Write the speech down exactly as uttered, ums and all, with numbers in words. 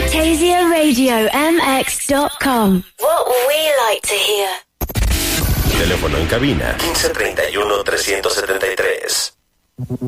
Tasia Radio M X dot com. What we like to hear. Teléfono en cabina quince treinta y uno trescientos setenta y tres.